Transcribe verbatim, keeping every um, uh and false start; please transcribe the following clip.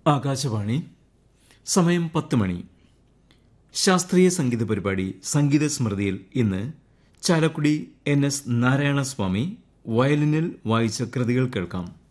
ആകാശവാണി. സമയം പത്ത് മണി. ശാസ്ത്രീയ സംഗീത പരിപാടി സംഗീത സ്മൃതിയിൽ ഇന്ന് ചാലക്കുടി എൻ എസ് നാരായണസ്വാമി വയലിനിൽ വായിച്ച കൃതികൾ കേൾക്കാം.